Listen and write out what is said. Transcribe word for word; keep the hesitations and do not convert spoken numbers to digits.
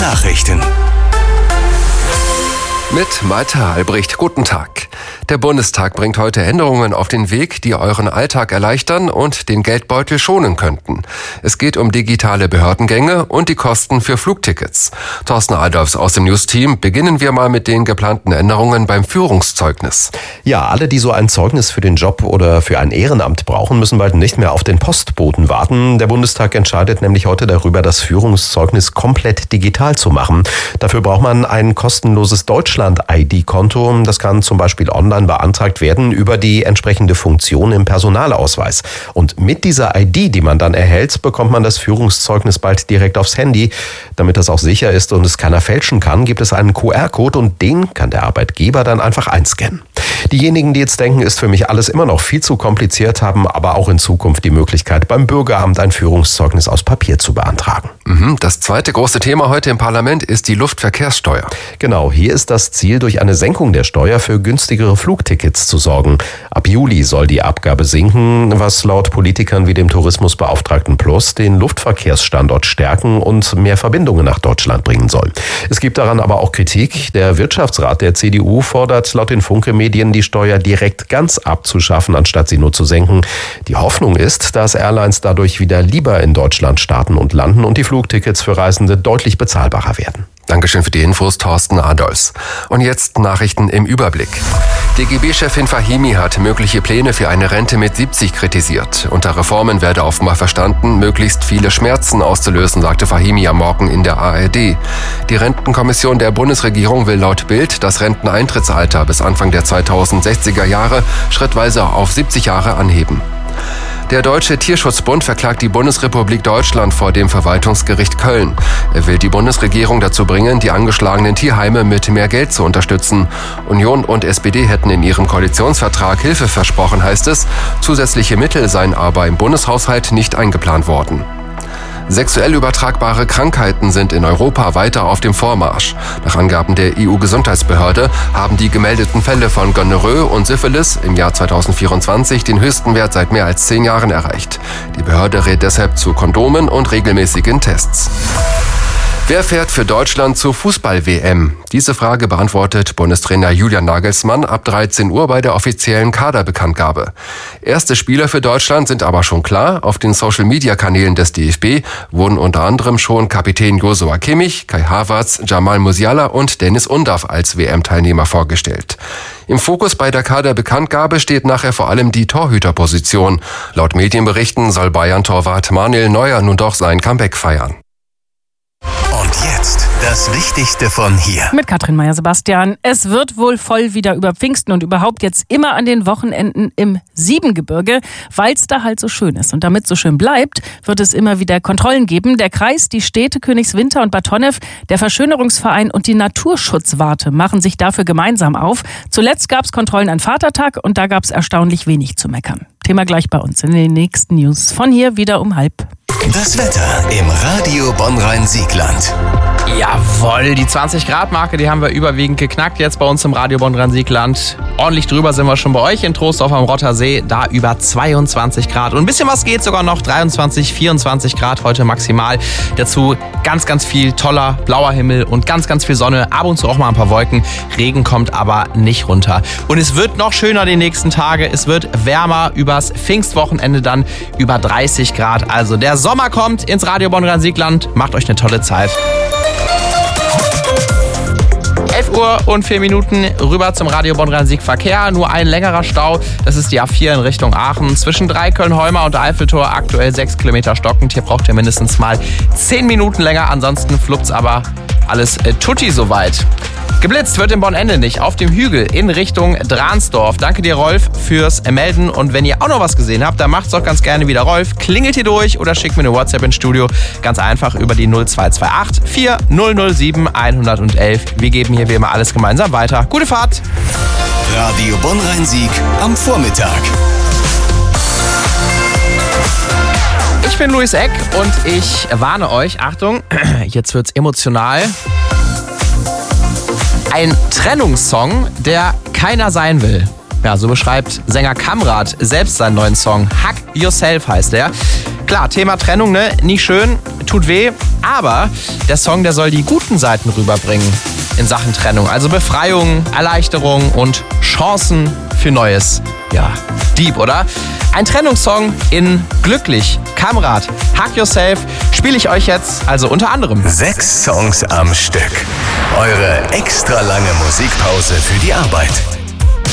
Nachrichten. Mit Malte Albrecht. Guten Tag. Der Bundestag bringt heute Änderungen auf den Weg, die euren Alltag erleichtern und den Geldbeutel schonen könnten. Es geht um digitale Behördengänge und die Kosten für Flugtickets. Thorsten Adolfs aus dem News-Team. Beginnen wir mal mit den geplanten Änderungen beim Führungszeugnis. Ja, alle, die so ein Zeugnis für den Job oder für ein Ehrenamt brauchen, müssen bald nicht mehr auf den Postboten warten. Der Bundestag entscheidet nämlich heute darüber, das Führungszeugnis komplett digital zu machen. Dafür braucht man ein kostenloses Deutschland-I D-Konto. Das kann zum Beispiel online beantragt werden über die entsprechende Funktion im Personalausweis. Und mit dieser I D, die man dann erhält, bekommt man das Führungszeugnis bald direkt aufs Handy. Damit das auch sicher ist und es keiner fälschen kann, gibt es einen Q R-Code und den kann der Arbeitgeber dann einfach einscannen. Diejenigen, die jetzt denken, ist für mich alles immer noch viel zu kompliziert, haben aber auch in Zukunft die Möglichkeit, beim Bürgeramt ein Führungszeugnis aus Papier zu beantragen. Das zweite große Thema heute im Parlament ist die Luftverkehrssteuer. Genau, hier ist das Ziel, durch eine Senkung der Steuer für günstigere Flugtickets zu sorgen. Ab Juli soll die Abgabe sinken, was laut Politikern wie dem Tourismusbeauftragten Plus den Luftverkehrsstandort stärken und mehr Verbindungen nach Deutschland bringen soll. Es gibt daran aber auch Kritik. Der Wirtschaftsrat der C D U fordert laut den Funke-Medien, die Steuer direkt ganz abzuschaffen, anstatt sie nur zu senken. Die Hoffnung ist, dass Airlines dadurch wieder lieber in Deutschland starten und landen und die Flugtickets für Reisende deutlich bezahlbarer werden. Dankeschön für die Infos, Thorsten Adolfs. Und jetzt Nachrichten im Überblick. D G B-Chefin Fahimi hat mögliche Pläne für eine Rente mit siebzig kritisiert. Unter Reformen werde offenbar verstanden, möglichst viele Schmerzen auszulösen, sagte Fahimi am Morgen in der A R D. Die Rentenkommission der Bundesregierung will laut Bild das Renteneintrittsalter bis Anfang der zweitausendsechziger Jahre schrittweise auf siebzig Jahre anheben. Der Deutsche Tierschutzbund verklagt die Bundesrepublik Deutschland vor dem Verwaltungsgericht Köln. Er will die Bundesregierung dazu bringen, die angeschlagenen Tierheime mit mehr Geld zu unterstützen. Union und S P D hätten in ihrem Koalitionsvertrag Hilfe versprochen, heißt es. Zusätzliche Mittel seien aber im Bundeshaushalt nicht eingeplant worden. Sexuell übertragbare Krankheiten sind in Europa weiter auf dem Vormarsch. Nach Angaben der E U-Gesundheitsbehörde haben die gemeldeten Fälle von Gonorrhoe und Syphilis im Jahr zweitausendvierundzwanzig den höchsten Wert seit mehr als zehn Jahren erreicht. Die Behörde rät deshalb zu Kondomen und regelmäßigen Tests. Wer fährt für Deutschland zur Fußball-W M? Diese Frage beantwortet Bundestrainer Julian Nagelsmann ab dreizehn Uhr bei der offiziellen Kaderbekanntgabe. Erste Spieler für Deutschland sind aber schon klar. Auf den Social-Media-Kanälen des D F B wurden unter anderem schon Kapitän Joshua Kimmich, Kai Havertz, Jamal Musiala und Dennis Undav als W M-Teilnehmer vorgestellt. Im Fokus bei der Kaderbekanntgabe steht nachher vor allem die Torhüterposition. Laut Medienberichten soll Bayern-Torwart Manuel Neuer nun doch sein Comeback feiern. Und jetzt das Wichtigste von hier. Mit Katrin Meyer-Sebastian. Es wird wohl voll wieder über Pfingsten und überhaupt jetzt immer an den Wochenenden im Siebengebirge, weil es da halt so schön ist. Und damit es so schön bleibt, wird es immer wieder Kontrollen geben. Der Kreis, die Städte Königswinter und Bad Honnef, der Verschönerungsverein und die Naturschutzwarte machen sich dafür gemeinsam auf. Zuletzt gab es Kontrollen an Vatertag und da gab es erstaunlich wenig zu meckern. Thema gleich bei uns in den nächsten News. Von hier wieder um halb. Das Wetter im Radio Bonn-Rhein-Siegland. Jawohl, die zwanzig Grad Marke, die haben wir überwiegend geknackt jetzt bei uns im Radio Bonn-Rhein-Siegland. Ordentlich drüber sind wir schon bei euch in Troisdorf am Rottersee, da über zweiundzwanzig Grad. Und ein bisschen was geht sogar noch, dreiundzwanzig, vierundzwanzig Grad heute maximal. Dazu ganz, ganz viel toller blauer Himmel und ganz, ganz viel Sonne. Ab und zu auch mal ein paar Wolken. Regen kommt aber nicht runter. Und es wird noch schöner die nächsten Tage. Es wird wärmer, übers Pfingstwochenende dann über dreißig Grad. Also der Sommer kommt ins Radio Bonn-Rhein-Siegland. Macht euch eine tolle Zeit. elf Uhr und vier Minuten rüber zum Radio Bonn-Rhein-Sieg Verkehr. Nur ein längerer Stau, das ist die A vier in Richtung Aachen. Zwischen Dreiköln-Holmer und Eiffeltor aktuell sechs Kilometer stockend. Hier braucht ihr mindestens mal zehn Minuten länger. Ansonsten fluppt's aber alles äh, tutti soweit. Geblitzt wird in Bonn-Ende nicht, auf dem Hügel in Richtung Dransdorf. Danke dir, Rolf, fürs Melden. Und wenn ihr auch noch was gesehen habt, dann macht's doch ganz gerne wieder Rolf. Klingelt hier durch oder schickt mir eine WhatsApp ins Studio. Ganz einfach über die null zwei zwei acht vier null null sieben eins eins eins. Wir geben hier wie immer alles gemeinsam weiter. Gute Fahrt! Radio Bonn-Rhein-Sieg am Vormittag. Ich bin Luis Eck und ich warne euch, Achtung, jetzt wird's emotional. Ein Trennungssong, der keiner sein will. Ja, so beschreibt Sänger Kamrat selbst seinen neuen Song. Hug Yourself heißt er. Klar, Thema Trennung, ne? Nicht schön, tut weh, aber der Song, der soll die guten Seiten rüberbringen in Sachen Trennung. Also Befreiung, Erleichterung und Chancen für Neues. Ja, deep, oder? Ein Trennungssong in Glücklich, Kamrat, Hug Yourself spiele ich euch jetzt, also unter anderem. Sechs Songs am Stück. Eure extra lange Musikpause für die Arbeit.